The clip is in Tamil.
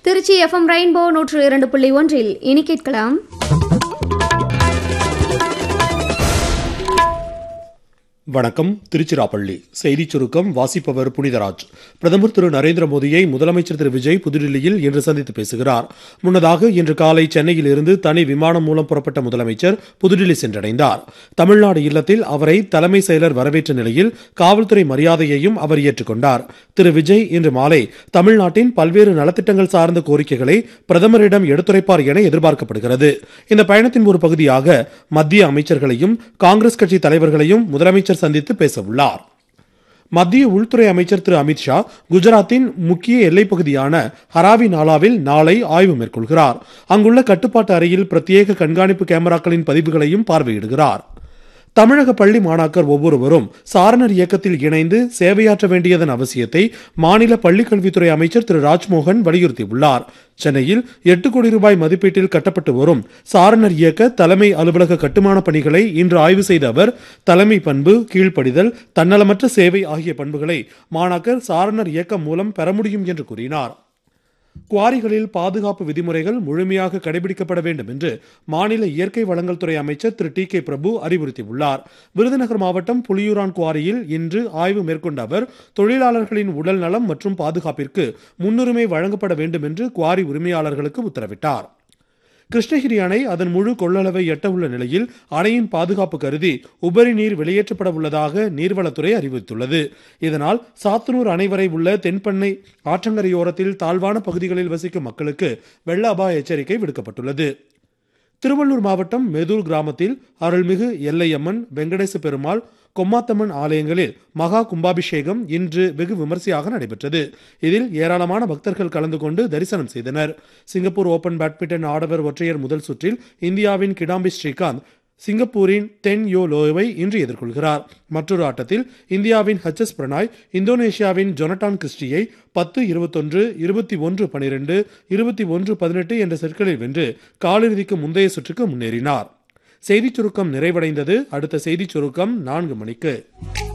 திருச்சி FM ரெயின்போ 102.1 இனி கேட்கலாம். வணக்கம். திருச்சிராப்பள்ளி செய்திச் சுருக்கம் வாசிப்பவர் புனிதராஜ். பிரதமர் திரு நரேந்திர மோடியை முதலமைச்சர் திரு விஜய் புதுடில்லியில் இன்று சந்தித்து பேசுகிறார். முன்னதாக இன்று காலை சென்னையில் இருந்து தனி விமானம் மூலம் புறப்பட்ட முதலமைச்சர் புதுடில்லி சென்றடைந்தார். தமிழ்நாடு இல்லத்தில் அவரை தலைமை செயலர் வரவேற்ற நிலையில் காவல்துறை மரியாதையையும் அவர் ஏற்றுக்கொண்டார். திரு விஜய் இன்று மாலை தமிழ்நாட்டின் பல்வேறு நலத்திட்டங்கள் சார்ந்த கோரிக்கைகளை பிரதமரிடம் எடுத்துரைப்பார் என எதிர்பார்க்கப்படுகிறது. இந்த பயணத்தின் ஒரு பகுதியாக மத்திய அமைச்சர்களையும் காங்கிரஸ் கட்சி தலைவர்களையும் முதலமைச்சர் சந்தித்து பேச உள்ளார். மத்திய உள்துறை அமைச்சர் திரு அமித்ஷா குஜராத்தின் முக்கிய எல்லைப் பகுதியான ஹராவி நாலாவில் நாளை ஆய்வு மேற்கொள்கிறார். அங்குள்ள கட்டுப்பாட்டு அறையில் பிரத்யேக கண்காணிப்பு கேமராக்களின் பதிவுகளையும் பார்வையிடுகிறார். தமிழக பள்ளி மாணாக்கர் ஒவ்வொருவரும் சாரணர் இயக்கத்தில் இணைந்து சேவையாற்ற வேண்டியதன் அவசியத்தை மாநில பள்ளிக்கல்வித்துறை அமைச்சர் திரு ராஜ்மோகன் வலியுறுத்தியுள்ளார். சென்னையில் 8 கோடி ரூபாய் மதிப்பீட்டில் கட்டப்பட்டு வரும் சாரணர் இயக்க தலைமை அலுவலக கட்டுமான பணிகளை இன்று ஆய்வு செய்த அவர் தலைமை பண்பு, கீழ்ப்படிதல், தன்னலமற்ற சேவை ஆகிய பண்புகளை மாணாக்கர் சாரணர் இயக்கம் மூலம் பெற முடியும் என்று கூறினார். குவாரிகளில் பாதுகாப்பு விதிமுறைகள் முழுமையாக கடைபிடிக்கப்பட வேண்டும் என்று மாநில இயற்கை வளங்கள் துறை அமைச்சர் திரு டி.கே. பிரபு அறிவுறுத்தியுள்ளார். விருதுநகர் மாவட்டம் புலியூரான் குவாரியில் இன்று ஆய்வு மேற்கொண்ட அவர் தொழிலாளர்களின் உடல் நலம் மற்றும் பாதுகாப்பிற்கு முன்னுரிமை வழங்கப்பட வேண்டும் என்று குவாரி உரிமையாளர்களுக்கு உத்தரவிட்டார். கிருஷ்ணகிரி அணை அதன் முழு கொள்ளளவை எட்ட உள்ள நிலையில் அணையின் பாதுகாப்பு கருதி உபரி நீர் வெளியேற்றப்பட உள்ளதாக நீர்வளத்துறை அறிவித்துள்ளது. இதனால் சாத்தனூர் அணை வரை உள்ள தென்பெண்ணை ஆற்றங்கரையோரத்தில் தாழ்வான பகுதிகளில் வசிக்கும் மக்களுக்கு வெள்ள அபாய எச்சரிக்கை விடுக்கப்பட்டுள்ளது. திருவள்ளூர் மாவட்டம் மெதூர் கிராமத்தில் அருள்மிகு எல்லையம்மன், வெங்கடேச பெருமாள், கொம்மாத்தம்மன் ஆலயங்களில் மகா கும்பாபிஷேகம் இன்று வெகு விமரிசையாக நடைபெற்றது. இதில் ஏராளமான பக்தர்கள் கலந்து கொண்டு தரிசனம் செய்தனர். சிங்கப்பூர் ஓபன் பேட்மிண்டன் ஆடவர் ஒற்றையர் முதல் சுற்றில் இந்தியாவின் கிடாம்பி ஸ்ரீகாந்த் சிங்கப்பூரின் தென் யோ லோவை இன்று எதிர்கொள்கிறார். மற்றொரு ஆட்டத்தில் இந்தியாவின் HS பிரணாய் இந்தோனேஷியாவின் ஜொனட்டான் கிறிஸ்டியை 10-21, 21-12, 21-18 என்ற செட்களில் வென்று காலிறுதிக்கு முந்தைய சுற்றுக்கு முன்னேறினார். செய்திச் சுருக்கம் நிறைவடைந்தது. அடுத்த செய்திச் சுருக்கம் 4 மணிக்கு.